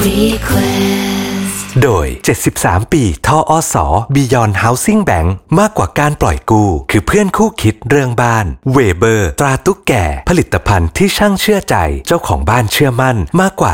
โดย 73 ปีทอส. Beyond Housing Bank มากกว่าการปล่อยกู้คือเพื่อนคู่คิดเรื่องบ้านเวเบอร์ตราตุ๊กแก่ผลิตภัณฑ์ที่ช่างเชื่อใจเจ้าของบ้านเชื่อมั่นมากกว่า